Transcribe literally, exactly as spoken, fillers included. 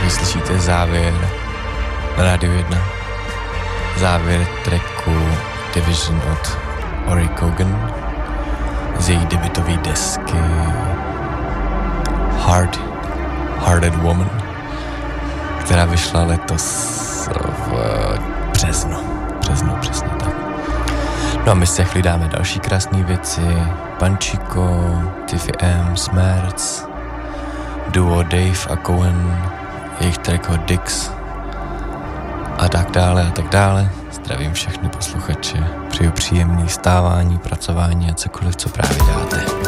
Vyslyšíte závěr na Rádiu jedna. Závěr tracku Division od Ori Kogan z její debutové desky Hard Hearted Woman, která vyšla letos v březnu. Březnu, přesně tak. No a my se dáme další krásné věci. Pančiko, Tiffy M, Smerc, duo Dave a Cohen, jejich track od Dix a tak dále a tak dále. Zdravím všechny posluchače, přeju příjemný stávání, pracování a cokoliv, co právě děláte.